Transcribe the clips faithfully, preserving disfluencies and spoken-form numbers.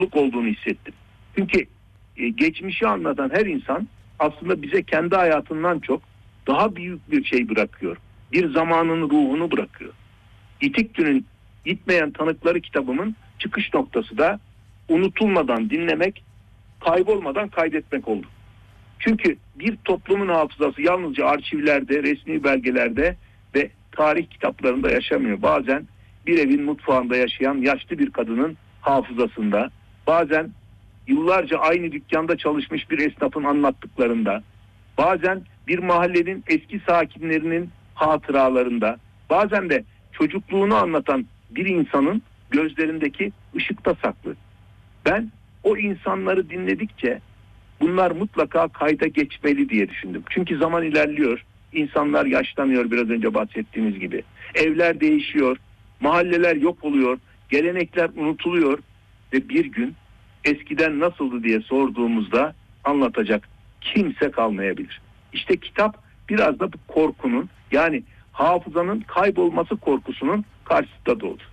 olduğunu hissettim. Çünkü e, geçmişi anlatan her insan aslında bize kendi hayatından çok daha büyük bir şey bırakıyor. Bir zamanın ruhunu bırakıyor. İtikdü'nün Gitmeyen Tanıkları kitabımın çıkış noktası da unutulmadan dinlemek, kaybolmadan kaydetmek oldu. Çünkü bir toplumun hafızası yalnızca arşivlerde, resmi belgelerde ve tarih kitaplarında yaşamıyor. Bazen bir evin mutfağında yaşayan yaşlı bir kadının hafızasında, bazen yıllarca aynı dükkanda çalışmış bir esnafın anlattıklarında, bazen bir mahallenin eski sakinlerinin hatıralarında, bazen de çocukluğunu anlatan bir insanın gözlerindeki ışıkta saklı. Ben o insanları dinledikçe bunlar mutlaka kayda geçmeli diye düşündüm. Çünkü zaman ilerliyor, insanlar yaşlanıyor biraz önce bahsettiğimiz gibi. Evler değişiyor, mahalleler yok oluyor, gelenekler unutuluyor ve bir gün eskiden nasıldı diye sorduğumuzda anlatacak kimse kalmayabilir. İşte kitap biraz da bu korkunun, yani hafızanın kaybolması korkusunun karşısında doğdu.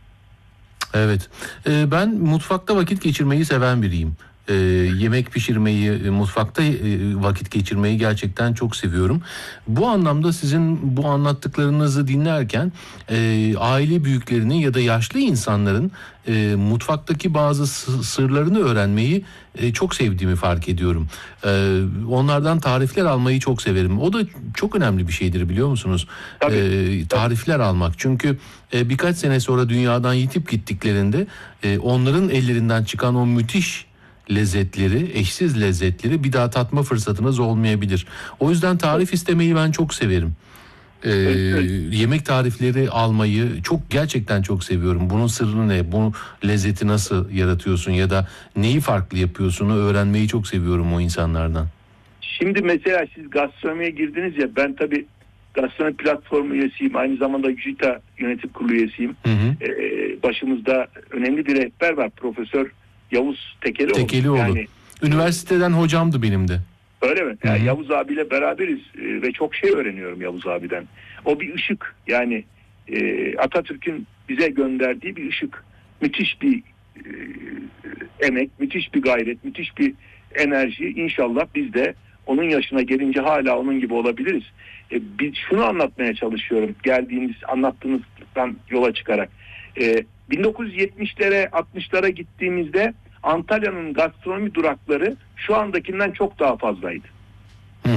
Evet, ee, ben mutfakta vakit geçirmeyi seven biriyim. Ee, yemek pişirmeyi, mutfakta e, vakit geçirmeyi gerçekten çok seviyorum. Bu anlamda sizin bu anlattıklarınızı dinlerken e, aile büyüklerinin ya da yaşlı insanların e, mutfaktaki bazı sırlarını öğrenmeyi e, çok sevdiğimi fark ediyorum. E, onlardan tarifler almayı çok severim. O da çok önemli bir şeydir, biliyor musunuz? Tabii. E, tarifler almak. Çünkü e, birkaç sene sonra dünyadan yitip gittiklerinde e, onların ellerinden çıkan o müthiş lezzetleri, eşsiz lezzetleri bir daha tatma fırsatınız olmayabilir. O yüzden tarif istemeyi ben çok severim. Ee, yemek tarifleri almayı çok, gerçekten çok seviyorum. Bunun sırrı ne? Bu lezzeti nasıl yaratıyorsun ya da neyi farklı yapıyorsun'u öğrenmeyi çok seviyorum o insanlardan. Şimdi mesela siz gastronomiye girdiniz ya, ben tabii gastronomi platformu üyesiyim. Aynı zamanda JÜTA yönetim kurulu üyesiyim. Hı hı. Ee, başımızda önemli bir rehber var. Profesör Yavuz Tekelioğlu. Tekelioğlu. Yani, üniversiteden hocamdı benim de. Öyle mi? Yani Yavuz abiyle beraberiz e, ve çok şey öğreniyorum Yavuz abiden. O bir ışık, yani e, Atatürk'ün bize gönderdiği bir ışık. Müthiş bir e, emek, müthiş bir gayret, müthiş bir enerji. İnşallah biz de onun yaşına gelince hala onun gibi olabiliriz. E, biz şunu anlatmaya çalışıyorum geldiğimiz, anlattığınızdan yola çıkarak. E, bin dokuz yüz yetmişlere altmışlara gittiğimizde Antalya'nın gastronomi durakları şu andakinden çok daha fazlaydı. Hmm.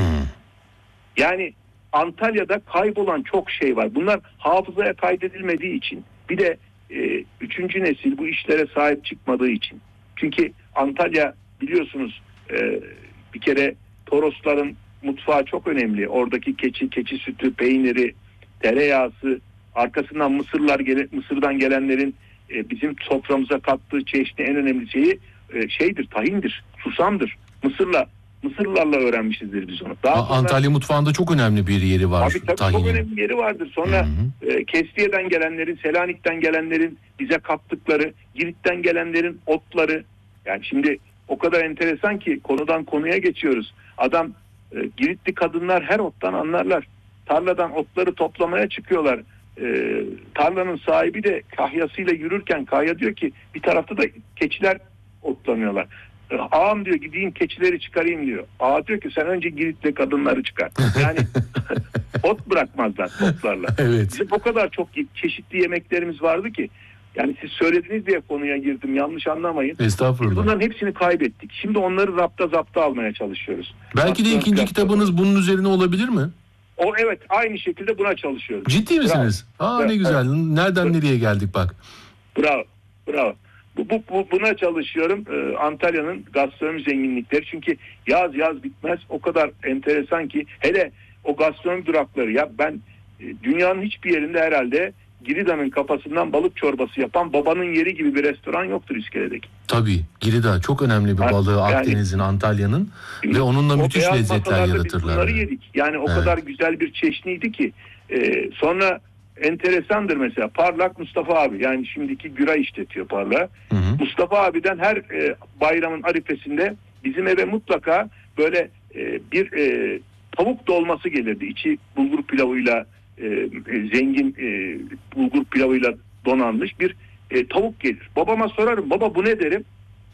Yani Antalya'da kaybolan çok şey var. Bunlar hafızaya kaydedilmediği için. Bir de e, üçüncü nesil bu işlere sahip çıkmadığı için. Çünkü Antalya biliyorsunuz e, bir kere Torosların mutfağı çok önemli. Oradaki keçi, keçi sütü, peyniri, tereyağısı, arkasından Mısırlar gele, Mısır'dan gelenlerin e, bizim soframıza kattığı çeşitli en önemli şeyi e, şeydir, tahindir, susamdır. Mısırla Mısırlarla öğrenmişizdir biz onu. Daha sonra, Antalya mutfağında çok önemli bir yeri var. Tabii tabii tahinin. Çok önemli bir yeri vardır. Sonra e, Kestiye'den gelenlerin, Selanik'ten gelenlerin bize kattıkları, Girit'ten gelenlerin otları. Yani şimdi o kadar enteresan ki konudan konuya geçiyoruz. Adam e, Giritli kadınlar her ottan anlarlar. Tarladan otları toplamaya çıkıyorlar. E, tarlanın sahibi de kahyasıyla yürürken kahya diyor ki bir tarafta da keçiler otlanıyorlar. E, ağam diyor gideyim keçileri çıkarayım diyor. Ağa diyor ki sen önce Giritli kadınları çıkar. Yani ot bırakmazlar toplarla. Evet. Bizim o kadar çok çeşitli yemeklerimiz vardı ki. Yani siz söylediniz diye konuya girdim, yanlış anlamayın. Estağfurullah. Biz bunların hepsini kaybettik. Şimdi onları rapta zapta almaya çalışıyoruz. Belki de ikinci kitabınız bunun üzerine olabilir mi? O evet, aynı şekilde buna çalışıyoruz. Ciddi misiniz? Bravo. Aa evet, ne güzel. Evet. Nereden evet. nereye geldik bak. Bravo. Bravo. Bu, bu, bu buna çalışıyorum. Ee, Antalya'nın gastronomi zenginlikleri. Çünkü yaz yaz bitmez. O kadar enteresan ki, hele o gastronomi durakları, ya ben e, dünyanın hiçbir yerinde herhalde Girida'nın kafasından balık çorbası yapan babanın yeri gibi bir restoran yoktur İskele'deki. Tabii. Girida çok önemli bir balığı, yani, Akdeniz'in, Antalya'nın ve onunla müthiş lezzetler yaratırlar. Bunları yedik. Yani o evet. kadar güzel bir çeşniydi ki. E, sonra enteresandır mesela Parlak Mustafa abi, yani şimdiki Güray işletiyor Parlak. Hı hı. Mustafa abiden her e, bayramın arifesinde bizim eve mutlaka böyle e, bir e, tavuk dolması gelirdi. İçi bulgur pilavıyla e, zengin e, bulgur pilavıyla donanmış bir e, tavuk gelir. Babama sorarım, baba bu ne derim?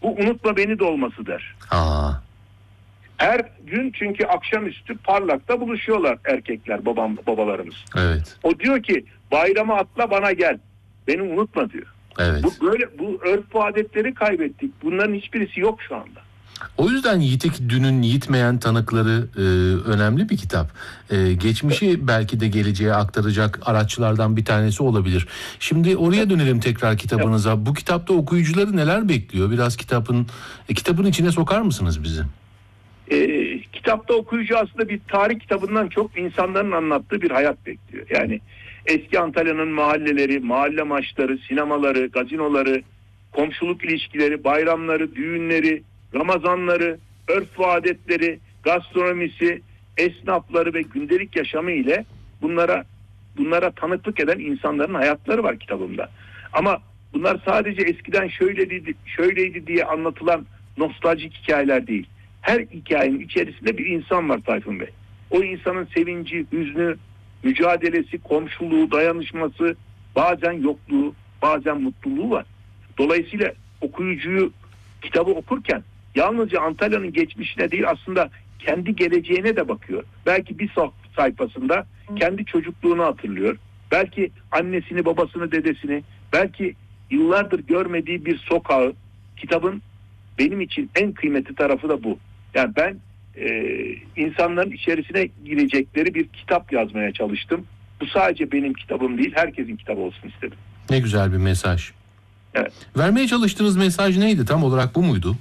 Bu unutma beni de olması der. Aa. Her gün çünkü akşamüstü Parlak'ta buluşuyorlar erkekler, babam babalarımız. Evet. O diyor ki bayrama atla bana gel. Beni unutma diyor. Evet. Bu böyle bu örf ve adetleri kaybettik. Bunların hiçbirisi yok şu anda. O yüzden Yitik Dün'ün Yitmeyen Tanıkları e, önemli bir kitap. E, geçmişi belki de geleceğe aktaracak araçlardan bir tanesi olabilir. Şimdi oraya dönelim tekrar kitabınıza. Bu kitapta okuyucuları neler bekliyor? Biraz kitabın e, kitabın içine sokar mısınız bizi? E, kitapta okuyucu aslında bir tarih kitabından çok insanların anlattığı bir hayat bekliyor. Yani eski Antalya'nın mahalleleri, mahalle maçları, sinemaları, gazinoları, komşuluk ilişkileri, bayramları, düğünleri, Ramazanları, örf ve adetleri, gastronomisi, esnafları ve gündelik yaşamı ile bunlara bunlara tanıklık eden insanların hayatları var kitabımda. Ama bunlar sadece eskiden şöyleydi, şöyleydi diye anlatılan nostaljik hikayeler değil. Her hikayenin içerisinde bir insan var Tayfun Bey. O insanın sevinci, hüznü, mücadelesi, komşuluğu, dayanışması, bazen yokluğu, bazen mutluluğu var. Dolayısıyla okuyucuyu kitabı okurken yalnızca Antalya'nın geçmişine değil aslında kendi geleceğine de bakıyor. Belki bir sayfasında kendi çocukluğunu hatırlıyor. Belki annesini, babasını, dedesini, belki yıllardır görmediği bir sokağı. Kitabın benim için en kıymetli tarafı da bu. Yani ben e, insanların içerisine girecekleri bir kitap yazmaya çalıştım. Bu sadece benim kitabım değil, herkesin kitabı olsun istedim. Ne güzel bir mesaj. Evet. Vermeye çalıştığınız mesaj neydi? Tam olarak bu muydu?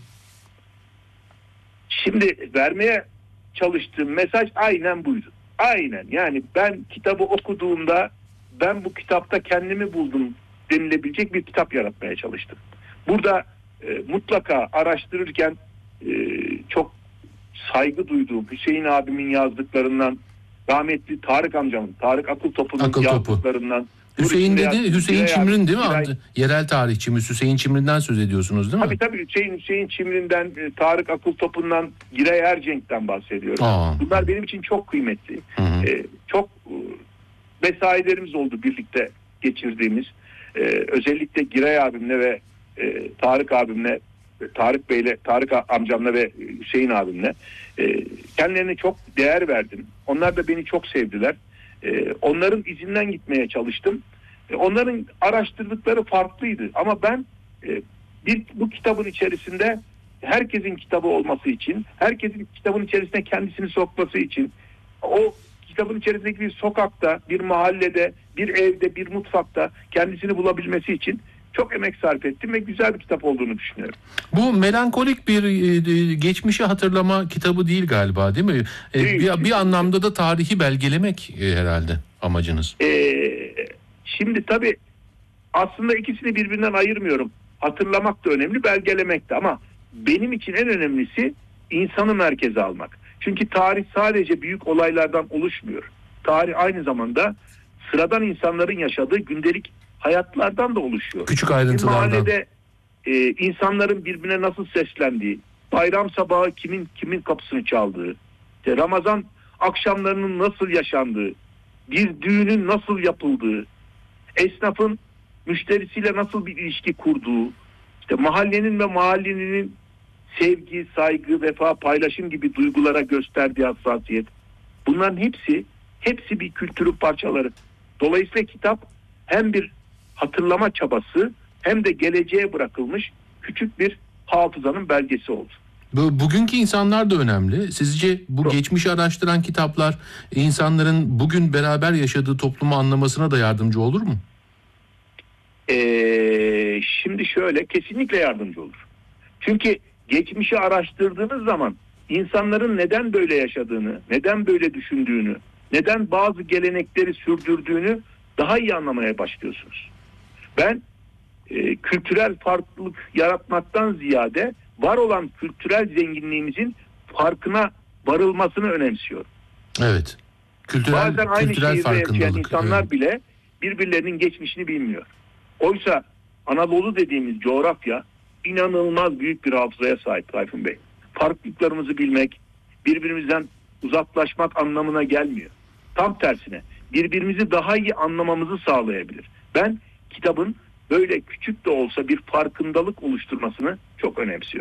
Şimdi vermeye çalıştığım mesaj aynen buydu. Aynen, yani ben kitabı okuduğumda ben bu kitapta kendimi buldum denilebilecek bir kitap yaratmaya çalıştım. Burada e, mutlaka araştırırken e, çok saygı duyduğum Hüseyin abimin yazdıklarından, rahmetli Tarık amcamın, Tarık Akıltop'un Akıl yazdıklarından. Hüseyin dedi, Hüseyin Hüseyin Çimrin değil mi? Giray, Yerel tarihçimiz Hüseyin Çimrin'den söz ediyorsunuz değil mi? Tabii tabii Hüseyin, Hüseyin Çimrin'den, Tarık Akıltop'undan, Giray Ercenk'ten bahsediyorum. Aa. Bunlar benim için çok kıymetli. Hı hı. Ee, çok e, mesailerimiz oldu birlikte geçirdiğimiz. Ee, özellikle Giray abimle ve e, Tarık abimle, Tarık Bey'le, Tarık amcamla ve Hüseyin abimle e, kendilerine çok değer verdim. Onlar da beni çok sevdiler. E, onların izinden gitmeye çalıştım. E, onların araştırdıkları farklıydı. Ama ben e, bir bu kitabın içerisinde herkesin kitabı olması için, herkesin kitabın içerisine kendisini sokması için, o kitabın içerisindeki bir sokakta, bir mahallede, bir evde, bir mutfakta kendisini bulabilmesi için çok emek sarf ettim ve güzel bir kitap olduğunu düşünüyorum. Bu melankolik bir e, geçmişi hatırlama kitabı değil galiba, değil mi? E, Değil, bir, bir anlamda da tarihi belgelemek e, herhalde amacınız. Ee, şimdi tabii aslında ikisini birbirinden ayırmıyorum. Hatırlamak da önemli, belgelemek de, ama benim için en önemlisi insanı merkeze almak. Çünkü tarih sadece büyük olaylardan oluşmuyor. Tarih aynı zamanda sıradan insanların yaşadığı gündelik hayatlardan da oluşuyor. Küçük ayrıntılardan. Bir mahallede e, insanların birbirine nasıl seslendiği, bayram sabahı kimin kimin kapısını çaldığı, işte Ramazan akşamlarının nasıl yaşandığı, bir düğünün nasıl yapıldığı, esnafın müşterisiyle nasıl bir ilişki kurduğu, işte mahallenin ve mahallenin sevgi, saygı, vefa, paylaşım gibi duygulara gösterdiği hassasiyet. Bunların hepsi hepsi bir kültürün parçaları. Dolayısıyla kitap hem bir hatırlama çabası hem de geleceğe bırakılmış küçük bir hafızanın belgesi oldu. Bu, bugünkü insanlar da önemli. Sizce bu geçmişi araştıran kitaplar insanların bugün beraber yaşadığı toplumu anlamasına da yardımcı olur mu? Ee, şimdi şöyle, kesinlikle yardımcı olur. Çünkü geçmişi araştırdığınız zaman insanların neden böyle yaşadığını, neden böyle düşündüğünü, neden bazı gelenekleri sürdürdüğünü daha iyi anlamaya başlıyorsunuz. Ben e, kültürel farklılık yaratmaktan ziyade var olan kültürel zenginliğimizin farkına varılmasını önemsiyorum. Evet. Kültürel, Bazen aynı kültürel şehirde yaşayan farkındalık. insanlar Evet. bile birbirlerinin geçmişini bilmiyor. Oysa Anadolu dediğimiz coğrafya inanılmaz büyük bir hafızaya sahip Tayfun Bey. Farklılıklarımızı bilmek, birbirimizden uzaklaşmak anlamına gelmiyor. Tam tersine birbirimizi daha iyi anlamamızı sağlayabilir. Ben kitabın böyle küçük de olsa bir farkındalık oluşturmasını çok önemsiyorum.